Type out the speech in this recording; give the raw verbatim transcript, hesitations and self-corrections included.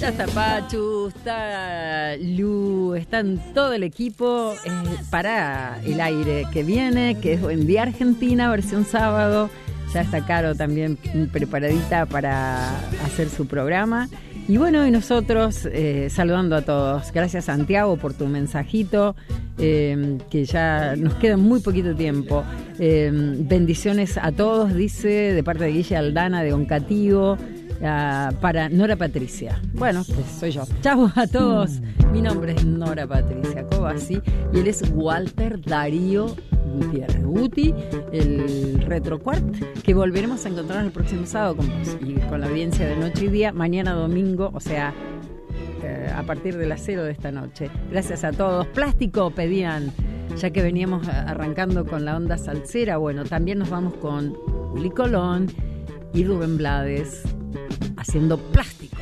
Ya está Pachu, está Lu, está en todo el equipo eh, para el aire que viene, que es Buen Día Argentina, versión sábado. Ya está Caro también preparadita para hacer su programa. Y bueno, y nosotros eh, saludando a todos. Gracias, Santiago, por tu mensajito, eh, que ya nos queda muy poquito tiempo. Eh, bendiciones a todos, dice, de parte de Guille Aldana, de Oncativo, uh, para Nora Patricia. Bueno, pues soy yo. Chau a todos. Mi nombre es Nora Patricia Cobasi y él es Walter Darío Gutiérrez Guti, el Retrocuart, que volveremos a encontrar el próximo sábado con vos y con la audiencia de Noche y Día, mañana domingo, o sea, eh, a partir de las cero de esta noche. Gracias a todos. Plástico pedían, ya que veníamos arrancando con la onda salsera. Bueno, también nos vamos con Uli Colón y Rubén Blades haciendo Plástico.